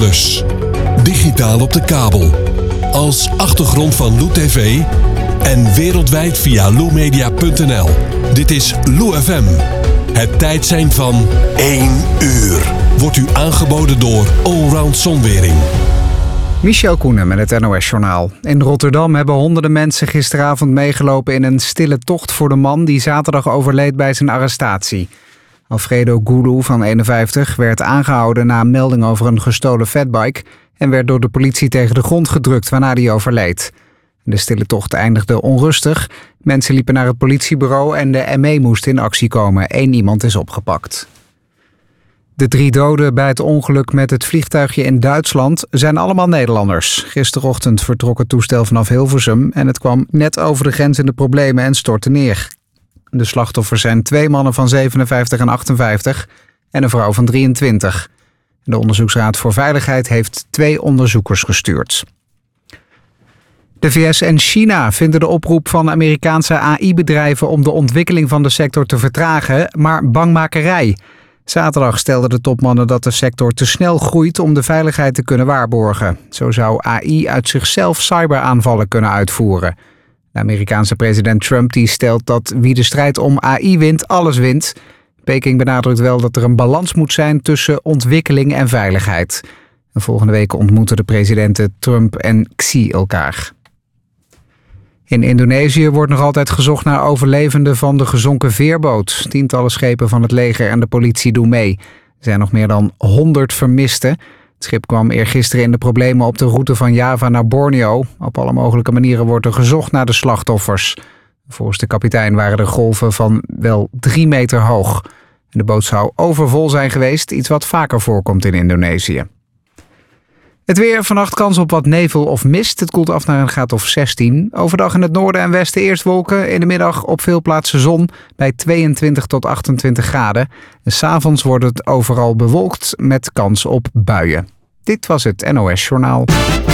Dus, digitaal op de kabel, als achtergrond van Lou TV en wereldwijd via loumedia.nl. Dit is Lou FM. Het tijdsein van 1 uur. Wordt u aangeboden door Allround Zonwering. Michel Koenen met het NOS-journaal. In Rotterdam hebben honderden mensen gisteravond meegelopen in een stille tocht voor de man die zaterdag overleed bij zijn arrestatie. Alfredo Gulu van 51 werd aangehouden na een melding over een gestolen fatbike en werd door de politie tegen de grond gedrukt waarna hij overleed. De stille tocht eindigde onrustig. Mensen liepen naar het politiebureau en de ME moest in actie komen. 1 iemand is opgepakt. De 3 doden bij het ongeluk met het vliegtuigje in Duitsland zijn allemaal Nederlanders. Gisterochtend vertrok het toestel vanaf Hilversum en het kwam net over de grens in de problemen en stortte neer. De slachtoffers zijn 2 mannen van 57 en 58 en een vrouw van 23. De Onderzoeksraad voor Veiligheid heeft 2 onderzoekers gestuurd. De VS en China vinden de oproep van Amerikaanse AI-bedrijven om de ontwikkeling van de sector te vertragen, maar bangmakerij. Zaterdag stelden de topmannen dat de sector te snel groeit om de veiligheid te kunnen waarborgen. Zo zou AI uit zichzelf cyberaanvallen kunnen uitvoeren. De Amerikaanse president Trump die stelt dat wie de strijd om AI wint, alles wint. Peking benadrukt wel dat er een balans moet zijn tussen ontwikkeling en veiligheid. En volgende week ontmoeten de presidenten Trump en Xi elkaar. In Indonesië wordt nog altijd gezocht naar overlevenden van de gezonken veerboot. Tientallen schepen van het leger en de politie doen mee. Er zijn nog meer dan 100 vermisten. Het schip kwam eergisteren in de problemen op de route van Java naar Borneo. Op alle mogelijke manieren wordt er gezocht naar de slachtoffers. Volgens de kapitein waren de golven van wel 3 meter hoog. De boot zou overvol zijn geweest, iets wat vaker voorkomt in Indonesië. Het weer, vannacht kans op wat nevel of mist. Het koelt af naar een graad of 16. Overdag in het noorden en westen eerst wolken. In de middag op veel plaatsen zon bij 22 tot 28 graden. En 's avonds wordt het overal bewolkt met kans op buien. Dit was het NOS Journaal.